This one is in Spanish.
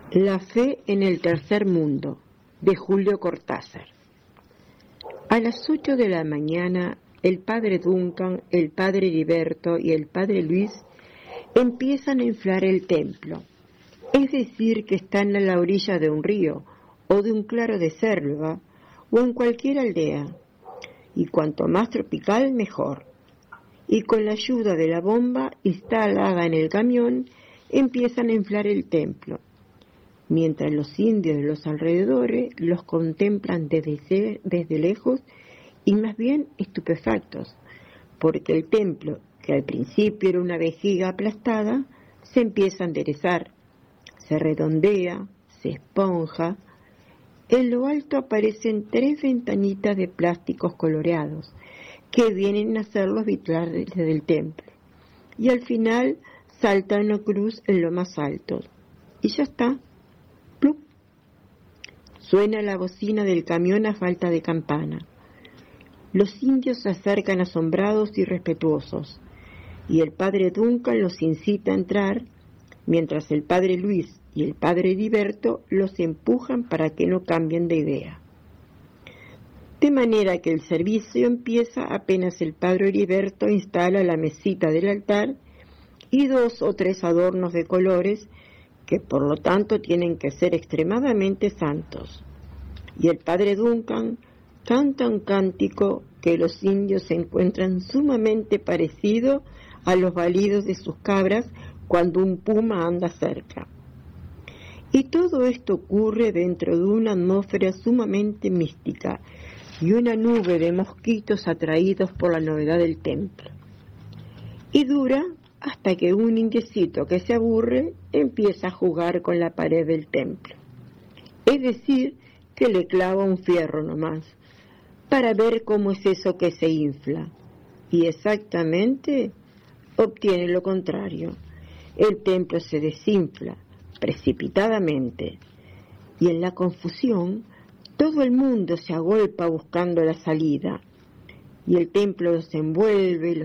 La fe en el tercer mundo, de Julio Cortázar. A las 8 de la mañana, el padre Duncan, el padre Heriberto y el padre Luis empiezan a inflar el templo, es decir, que están a la orilla de un río o de un claro de selva o en cualquier aldea, y cuanto más tropical mejor. Y con la ayuda de la bomba instalada en el camión empiezan a inflar el templo, mientras los indios de los alrededores los contemplan desde lejos y más bien estupefactos, porque el templo, que al principio era una vejiga aplastada, se empieza a enderezar, se redondea, se esponja. En lo alto aparecen 3 ventanitas de plásticos coloreados que vienen a ser los vitrales del templo, y al final salta una cruz en lo más alto, y ya está. ¡Plup! Suena la bocina del camión a falta de campana. Los indios se acercan asombrados y respetuosos, y el padre Duncan los incita a entrar, mientras el padre Luis y el padre Heriberto los empujan para que no cambien de idea. De manera que el servicio empieza apenas el padre Heriberto instala la mesita del altar y 2 o 3 adornos de colores que por lo tanto tienen que ser extremadamente santos. Y el padre Duncan canta un cántico que los indios se encuentran sumamente parecido a los balidos de sus cabras cuando un puma anda cerca. Y todo esto ocurre dentro de una atmósfera sumamente mística y una nube de mosquitos atraídos por la novedad del templo. Y dura hasta que un indiecito que se aburre empieza a jugar con la pared del templo. Es decir, que le clava un fierro nomás, para ver cómo es eso que se infla. Y exactamente obtiene lo contrario. El templo se desinfla precipitadamente, y en la confusión todo el mundo se agolpa buscando la salida, y el templo los envuelve,